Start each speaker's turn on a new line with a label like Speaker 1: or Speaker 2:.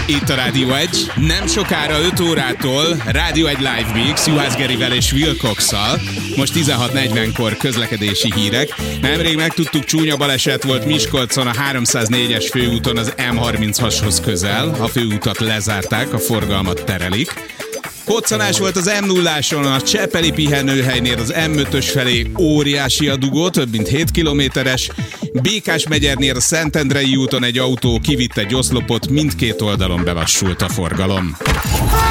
Speaker 1: Itt a Rádió 1, nem sokára 5 órától Rádió 1 Live Mix Juhász Gerivel és Wilcox-szal. Most 16:40-kor közlekedési hírek. Nemrég megtudtuk, csúnya baleset volt Miskolcon a 304-es főúton az M36-hoz közel. A főútat lezárták, a forgalmat terelik. Koccanás volt az M0-áson, a Csepeli pihenőhelynél az M5-ös felé óriási a dugó, több mint 7 kilométeres. Békásmegyernél a Szentendrei úton egy autó kivitt egy oszlopot, mindkét oldalon bevassult a forgalom.